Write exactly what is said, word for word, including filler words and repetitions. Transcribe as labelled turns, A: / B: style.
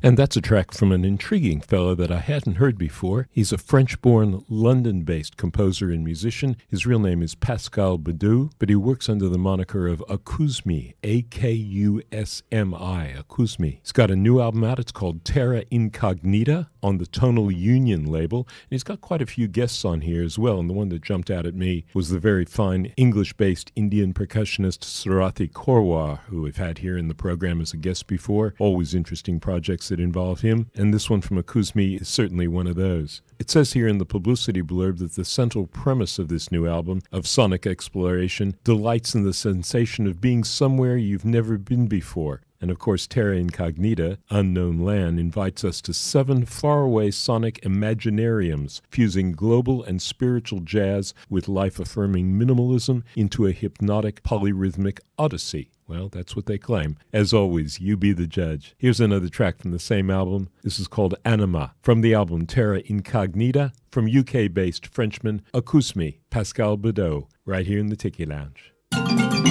A: And that's a track from an intriguing fellow that I hadn't heard before. He's a French-born, London-based composer and musician. His real name is Pascal Bedeau, but he works under the moniker of Akusmi, A K U S M I, Akusmi. He's got a new album out. It's called Terra Incognita on the Tonal Union label. And he's got quite a few guests on here as well. And the one that jumped out at me was the very fine English-based Indian percussionist Sarathi Korwar, who we've had here in the program as a guest before. Always interesting projects that involve him, and this one from Akusmi is certainly one of those. It says here in the publicity blurb that the central premise of this new album of sonic exploration delights in the sensation of being somewhere you've never been before. And of course, Terra Incognita, Unknown Land, invites us to seven faraway sonic imaginariums, fusing global and spiritual jazz with life-affirming minimalism into a hypnotic polyrhythmic odyssey. Well, that's what they claim. As always, you be the judge. Here's another track from the same album. This is called Anima, from the album Terra Incognita, from U K-based Frenchman Akusmi, Pascal Bedeau, right here in the Tiki Lounge.